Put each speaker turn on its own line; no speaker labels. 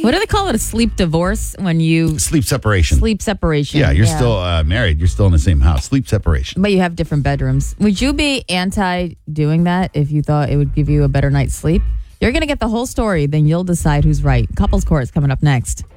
What do they call it? A sleep divorce when you
Sleep separation.
sleep separation.
Yeah, you're still married. You're still in the same house. Sleep separation.
But you have different bedrooms. Would you be anti doing that if you thought it would give you a better night's sleep? You're going to get the whole story, then you'll decide who's right. Couples Court is coming up next.